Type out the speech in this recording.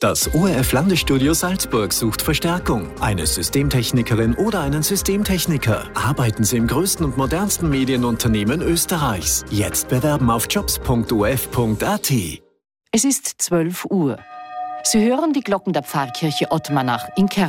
Das ORF-Landesstudio Salzburg sucht Verstärkung. Eine Systemtechnikerin oder einen Systemtechniker. Arbeiten Sie im größten und modernsten Medienunternehmen Österreichs. Jetzt bewerben auf jobs.orf.at. Es ist 12 Uhr. Sie hören die Glocken der Pfarrkirche Ottmannach in Kärnten.